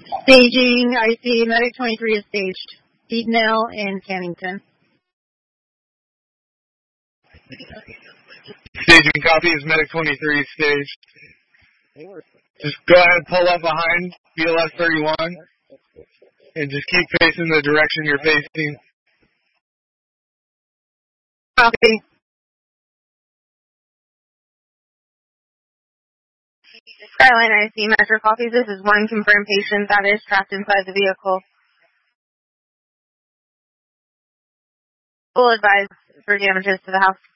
Staging, I see Medic 23 is staged. Deednell and Cannington. Staging copy is Medic 23 staged. Just go ahead, pull up behind BLS 31, and just keep facing the direction you're facing. Copy. Skyline, I see Metro copies. This is one confirmed patient that is trapped inside the vehicle. Full advice for damages to the house.